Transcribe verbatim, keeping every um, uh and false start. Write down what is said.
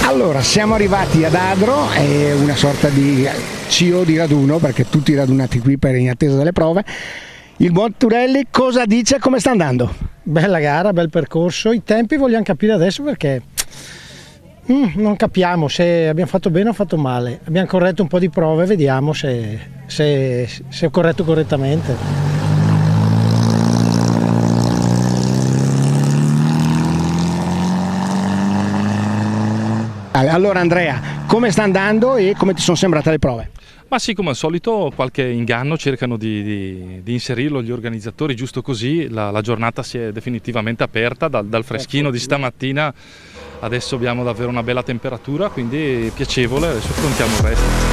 Allora, siamo arrivati ad Adro, è una sorta di C O di raduno, perché tutti radunati qui per in attesa delle prove. Il buon Turelli cosa dice, come sta andando? Bella gara, bel percorso, i tempi vogliamo capire adesso perché mm, non capiamo se abbiamo fatto bene o fatto male. Abbiamo corretto un po' di prove, vediamo se, se, se ho corretto correttamente. Allora Andrea, come sta andando e come ti sono sembrate le prove? Ma sì, come al solito qualche inganno cercano di, di, di inserirlo gli organizzatori, giusto così la, la giornata si è definitivamente aperta dal, dal freschino di stamattina, adesso abbiamo davvero una bella temperatura, quindi piacevole, adesso affrontiamo il resto.